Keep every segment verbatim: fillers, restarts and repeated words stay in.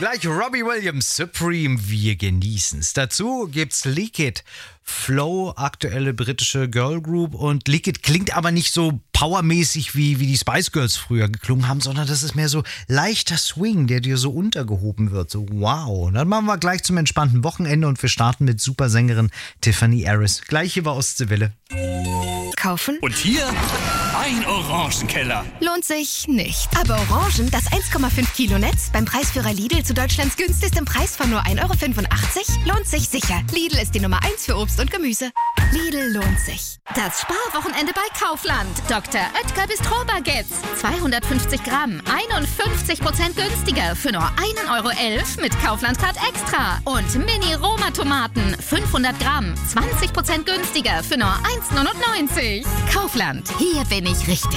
Gleich Robbie Williams, Supreme, wir genießen's. Dazu gibt's Leak It, Flow, aktuelle britische Girlgroup. Und Leak It klingt aber nicht so powermäßig, wie, wie die Spice Girls früher geklungen haben, sondern das ist mehr so leichter Swing, der dir so untergehoben wird. So wow. Und dann machen wir gleich zum entspannten Wochenende und wir starten mit Supersängerin Tiffany Harris. Gleich hier bei Ostseewelle. Kaufen? Und hier ein Orangenkeller. Lohnt sich nicht. Aber Orangen, das eins Komma fünf Kilo Netz, beim Preisführer Lidl zu Deutschlands günstigstem Preis von nur ein Euro fünfundachtzig, lohnt sich sicher. Lidl ist die Nummer eins für Obst und Gemüse. Lidl lohnt sich. Das Sparwochenende bei Kaufland. Doktor Oetker Bistro-Baguettes. zweihundertfünfzig Gramm, einundfünfzig Prozent günstiger für nur ein Euro elf mit Kaufland-Card Extra. Und Mini-Roma-Tomaten, fünfhundert Gramm, zwanzig Prozent günstiger für nur eins neunundneunzig. Kaufland, hier bin ich richtig.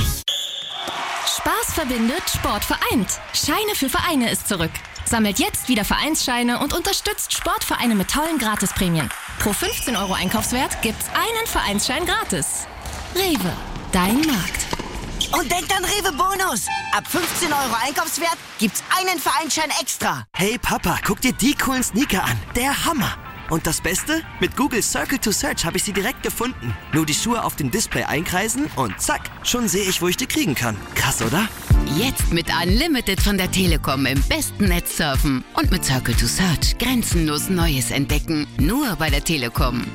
Spaß verbindet, Sport vereint. Scheine für Vereine ist zurück. Sammelt jetzt wieder Vereinsscheine und unterstützt Sportvereine mit tollen Gratisprämien. Pro fünfzehn Euro Einkaufswert gibt's einen Vereinsschein gratis. Rewe, dein Markt. Und denkt an Rewe Bonus. Ab fünfzehn Euro Einkaufswert gibt's einen Vereinsschein extra. Hey Papa, guck dir die coolen Sneaker an. Der Hammer. Und das Beste? Mit Google Circle to Search habe ich sie direkt gefunden. Nur die Schuhe auf dem Display einkreisen und zack, schon sehe ich, wo ich die kriegen kann. Krass, oder? Jetzt mit Unlimited von der Telekom im besten Netz surfen. Und mit Circle to Search grenzenlos Neues entdecken. Nur bei der Telekom.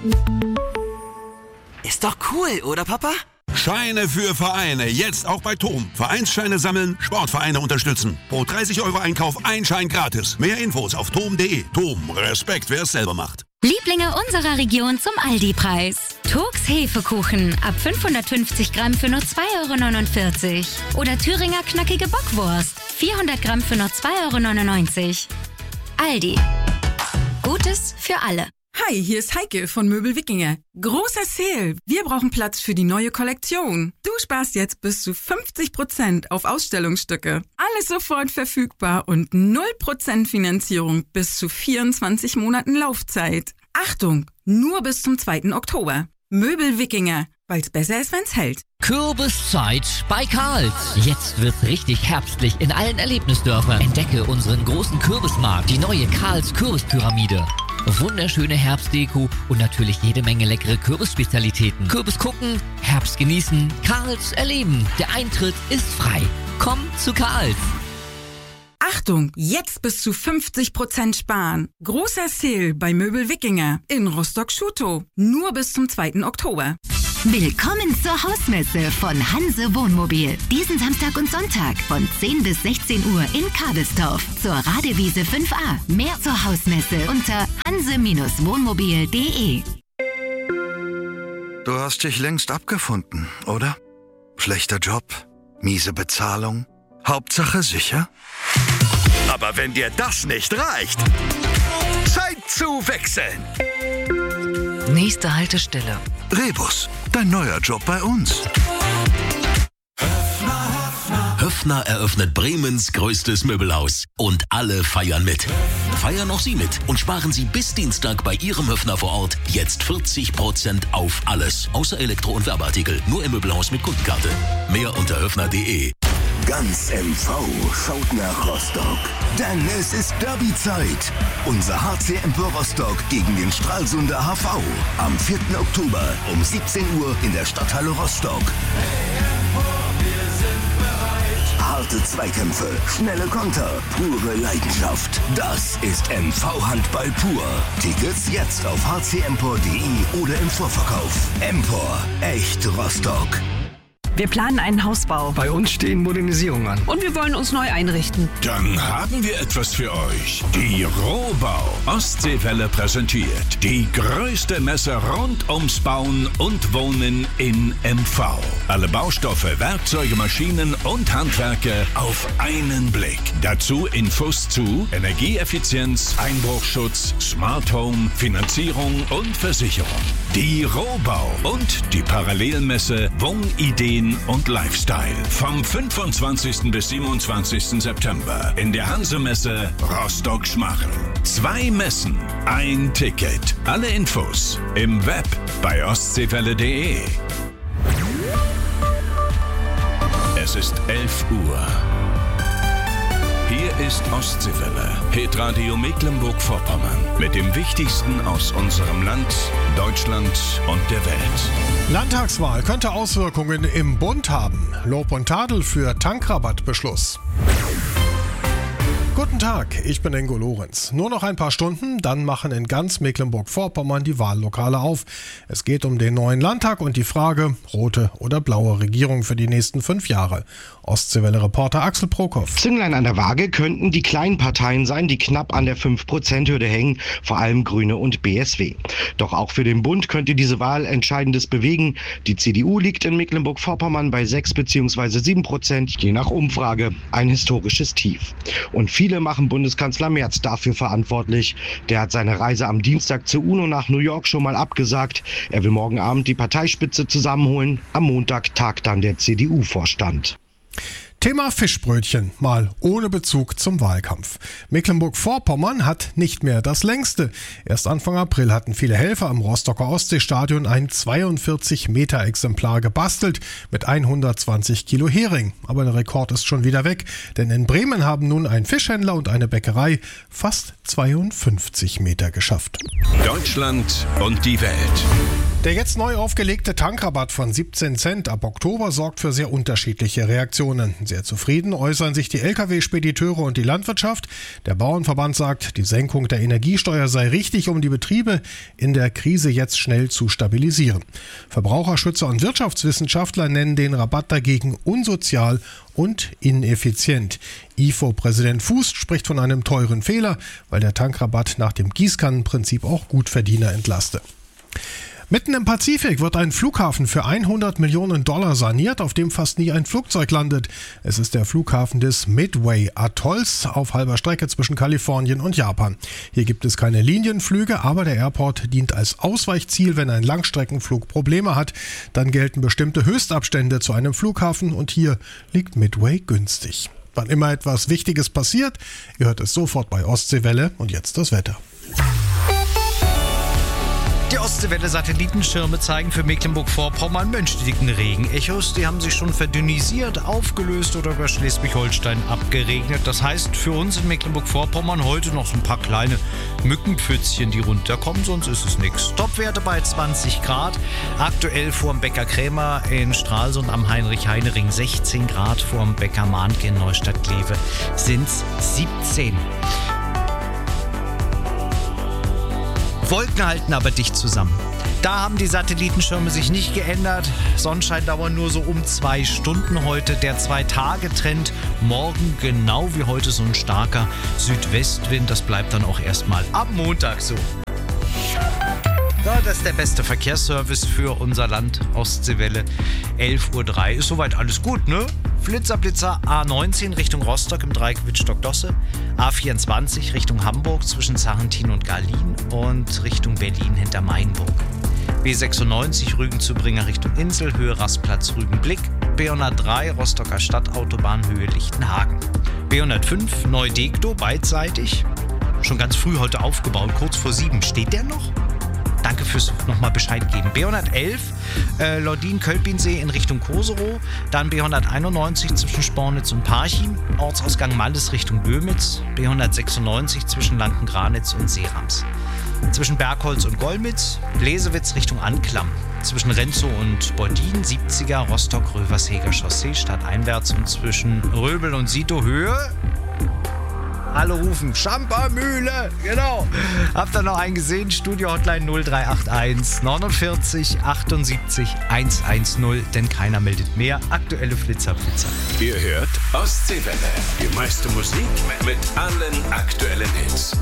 Ist doch cool, oder Papa? Scheine für Vereine, jetzt auch bei Tom. Vereinsscheine sammeln, Sportvereine unterstützen. Pro dreißig Euro Einkauf ein Schein gratis. Mehr Infos auf tom punkt de. Tom, Respekt, wer es selber macht. Lieblinge unserer Region zum Aldi-Preis. Turks Hefekuchen ab fünfhundertfünfzig Gramm für nur zwei Euro neunundvierzig. Oder Thüringer knackige Bockwurst, vierhundert Gramm für nur zwei Euro neunundneunzig. Aldi. Gutes für alle. Hi, hier ist Heike von Möbel Wikinger. Großer Sale. Wir brauchen Platz für die neue Kollektion. Du sparst jetzt bis zu fünfzig Prozent auf Ausstellungsstücke. Alles sofort verfügbar und null Prozent Finanzierung bis zu vierundzwanzig Monaten Laufzeit. Achtung, nur bis zum zweiten Oktober. Möbel Wikinger, weil's besser ist, wenn's hält. Kürbiszeit bei Karls. Jetzt wird's richtig herbstlich in allen Erlebnisdörfern. Entdecke unseren großen Kürbismarkt, die neue Karls Kürbispyramide. Wunderschöne Herbstdeko und natürlich jede Menge leckere Kürbisspezialitäten. Kürbis gucken, Herbst genießen, Karls erleben. Der Eintritt ist frei. Komm zu Karls. Achtung, jetzt bis zu fünfzig Prozent sparen. Großer Sale bei Möbel Wikinger in Rostock-Schutow. Nur bis zum zweiten Oktober. Willkommen zur Hausmesse von Hanse Wohnmobil. Diesen Samstag und Sonntag von zehn bis sechzehn Uhr in Kabelstorf zur Radewiese fünf a. Mehr zur Hausmesse unter hanse Wohnmobil punkt de. Du hast dich längst abgefunden, oder? Schlechter Job, miese Bezahlung, Hauptsache sicher? Aber wenn dir das nicht reicht, Zeit zu wechseln. Nächste Haltestelle. Rebus, dein neuer Job bei uns. Höffner eröffnet Bremens größtes Möbelhaus. Und alle feiern mit. Feiern auch Sie mit und sparen Sie bis Dienstag bei Ihrem Höffner vor Ort jetzt vierzig Prozent auf alles. Außer Elektro- und Werbeartikel. Nur im Möbelhaus mit Kundenkarte. Mehr unter höffner punkt de. Ganz M V schaut nach Rostock. Denn es ist Derby-Zeit. Unser H C Empor Rostock gegen den Stralsunder H V. Am vierten Oktober um siebzehn Uhr in der Stadthalle Rostock. Harte Zweikämpfe, schnelle Konter, pure Leidenschaft. Das ist M V-Handball pur. Tickets jetzt auf h c empor punkt de oder im Vorverkauf. Empor, echt Rostock. Wir planen einen Hausbau. Bei uns stehen Modernisierungen an. Und wir wollen uns neu einrichten. Dann haben wir etwas für euch. Die Rohbau. Ostseewelle präsentiert die größte Messe rund ums Bauen und Wohnen in M V. Alle Baustoffe, Werkzeuge, Maschinen und Handwerke auf einen Blick. Dazu Infos zu Energieeffizienz, Einbruchschutz, Smart Home, Finanzierung und Versicherung. Die Rohbau und die Parallelmesse Wohnideen und Lifestyle. Vom fünfundzwanzigsten bis siebenundzwanzigsten September in der Hanse-Messe Rostock-Schmachel. Zwei Messen, ein Ticket. Alle Infos im Web bei ostseewelle punkt de. Es ist elf Uhr. Hier ist Ostseewelle, Hitradio Mecklenburg-Vorpommern. Mit dem Wichtigsten aus unserem Land, Deutschland und der Welt. Landtagswahl könnte Auswirkungen im Bund haben. Lob und Tadel für Tankrabattbeschluss. Guten Tag, ich bin Ingo Lorenz. Nur noch ein paar Stunden, dann machen in ganz Mecklenburg-Vorpommern die Wahllokale auf. Es geht um den neuen Landtag und die Frage, rote oder blaue Regierung für die nächsten fünf Jahre. Ostseewelle-Reporter Axel Prokop. Zünglein an der Waage könnten die kleinen Parteien sein, die knapp an der fünf Prozent Hürde hängen, vor allem Grüne und B S W. Doch auch für den Bund könnte diese Wahl Entscheidendes bewegen. Die C D U liegt in Mecklenburg-Vorpommern bei sechs bzw. sieben Prozent, je nach Umfrage. Ein historisches Tief. Und viele machen Bundeskanzler Merz dafür verantwortlich. Der hat seine Reise am Dienstag zur UNO nach New York schon mal abgesagt. Er will morgen Abend die Parteispitze zusammenholen. Am Montag tagt dann der C D U-Vorstand. Thema Fischbrötchen, mal ohne Bezug zum Wahlkampf. Mecklenburg-Vorpommern hat nicht mehr das längste. Erst Anfang April hatten viele Helfer am Rostocker Ostseestadion ein zweiundvierzig Meter Exemplar gebastelt mit hundertzwanzig Kilo Hering. Aber der Rekord ist schon wieder weg, denn in Bremen haben nun ein Fischhändler und eine Bäckerei fast zweiundfünfzig Meter geschafft. Deutschland und die Welt. Der jetzt neu aufgelegte Tankrabatt von siebzehn Cent ab Oktober sorgt für sehr unterschiedliche Reaktionen. Sehr zufrieden äußern sich die L K W-Spediteure und die Landwirtschaft. Der Bauernverband sagt, die Senkung der Energiesteuer sei richtig, um die Betriebe in der Krise jetzt schnell zu stabilisieren. Verbraucherschützer und Wirtschaftswissenschaftler nennen den Rabatt dagegen unsozial und ineffizient. I F O-Präsident Fuß spricht von einem teuren Fehler, weil der Tankrabatt nach dem Gießkannenprinzip auch Gutverdiener entlaste. Mitten im Pazifik wird ein Flughafen für hundert Millionen Dollar saniert, auf dem fast nie ein Flugzeug landet. Es ist der Flughafen des Midway-Atolls auf halber Strecke zwischen Kalifornien und Japan. Hier gibt es keine Linienflüge, aber der Airport dient als Ausweichziel, wenn ein Langstreckenflug Probleme hat. Dann gelten bestimmte Höchstabstände zu einem Flughafen und hier liegt Midway günstig. Wann immer etwas Wichtiges passiert, ihr hört es sofort bei Ostseewelle und jetzt das Wetter. Die Ostseewelle-Satellitenschirme zeigen für Mecklenburg-Vorpommern mönchdigen Regenechos. Die haben sich schon verdünnisiert, aufgelöst oder über Schleswig-Holstein abgeregnet. Das heißt für uns in Mecklenburg-Vorpommern heute noch so ein paar kleine Mückenpfützchen, die runterkommen, sonst ist es nichts. Topwerte bei zwanzig Grad. Aktuell vorm Bäcker Krämer in Stralsund am Heinrich-Heine-Ring sechzehn Grad. Vorm Bäcker Mahnke in Neustadt-Glewe sind es siebzehn. Wolken halten aber dicht zusammen. Da haben die Satellitenschirme sich nicht geändert. Sonnenschein dauert nur so um zwei Stunden heute. Der Zwei-Tage-Trend morgen genau wie heute so ein starker Südwestwind. Das bleibt dann auch erstmal am Montag so. Ja, das ist der beste Verkehrsservice für unser Land, Ostseewelle. elf Uhr drei ist soweit alles gut, ne? Flitzerblitzer A neunzehn Richtung Rostock im Dreieck Wittstock-Dosse, A vierundzwanzig Richtung Hamburg zwischen Sarrentin und Garlin und Richtung Berlin hinter Mainburg. B sechsundneunzig Rügen-Zübringer Richtung Insel, Höhe Rastplatz Rügenblick, B hundertdrei Rostocker Stadtautobahn, Höhe Lichtenhagen. B hundertfünf Neu-Degtow beidseitig, schon ganz früh heute aufgebaut, kurz vor sieben. Steht der noch? Danke fürs nochmal Bescheid geben. B hundertelf äh, Lordin-Kölpinsee in Richtung Koserow. Dann B hunderteinundneunzig zwischen Spornitz und Parchim. Ortsausgang Malles Richtung Dömitz. B hundertsechsundneunzig zwischen Lanken-Granitz und Seerams. Zwischen Bergholz und Golmitz. Bläsewitz Richtung Anklam. Zwischen Renzow und Bordin. siebziger Rostock-Röversheger Chaussee stadteinwärts. Und zwischen Röbel und Sito Höhe. Alle rufen Champermühle, genau. Habt ihr noch einen gesehen? Studio Hotline null drei acht eins neunundvierzig achtundsiebzig hundertzehn, denn keiner meldet mehr. Aktuelle Flitzer, Flitzer. Ihr hört Ostseewelle, die meiste Musik mit allen aktuellen Hits.